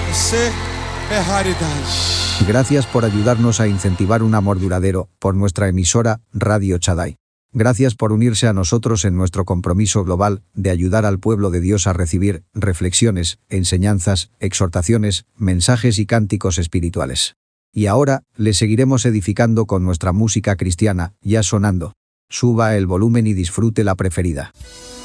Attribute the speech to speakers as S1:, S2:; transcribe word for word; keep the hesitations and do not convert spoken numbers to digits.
S1: Você é raridade.
S2: Gracias por ayudarnos a incentivar un amor duradero por nuestra emisora Radio Shaddai. Gracias por unirse a nosotros en nuestro compromiso global de ayudar al pueblo de Dios a recibir reflexiones, enseñanzas, exhortaciones, mensajes y cánticos espirituales. Y ahora, le seguiremos edificando con nuestra música cristiana, ya sonando. Suba el volumen y disfrute la preferida.